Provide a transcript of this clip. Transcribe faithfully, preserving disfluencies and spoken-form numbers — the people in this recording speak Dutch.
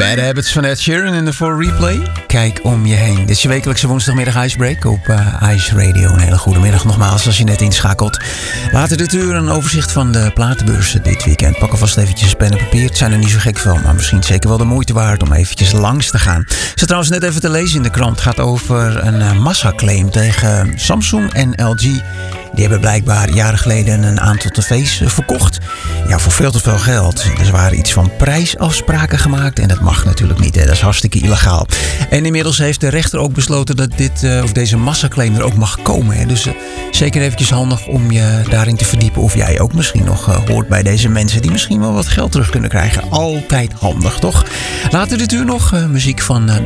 Bad Habits van Ed Sheeran in de For Replay. Kijk om je heen. Dit is je wekelijkse woensdagmiddag Icebreak op uh, Ice Radio. Een hele goede middag nogmaals als je net inschakelt. Later dit uur een overzicht van de platenbeurzen dit weekend. Pak alvast eventjes pen en papier. Het zijn er niet zo gek veel, maar misschien zeker wel de moeite waard om eventjes langs te gaan. Ik zat trouwens net even te lezen in de krant. Het gaat over een uh, massaclaim tegen Samsung en L G. Die hebben blijkbaar jaren geleden een aantal tv's verkocht. Ja, voor veel te veel geld. Er waren iets van prijsafspraken gemaakt. En dat mag natuurlijk niet. Hè. Dat is hartstikke illegaal. En inmiddels heeft de rechter ook besloten dat dit, uh, of deze massaclaim er ook mag komen. Hè. Dus uh, zeker eventjes handig om je daarin te verdiepen. Of jij ook misschien nog uh, hoort bij deze mensen die misschien wel wat geld terug kunnen krijgen. Altijd handig, toch? Later dit uur nog uh, muziek van uh, The